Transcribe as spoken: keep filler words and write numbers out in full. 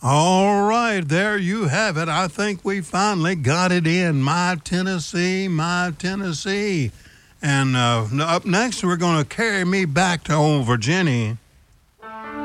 All right, there you have it. I think we finally got it in. My Tennessee, my Tennessee. And uh, up next, we're going to carry me back to old Virginia.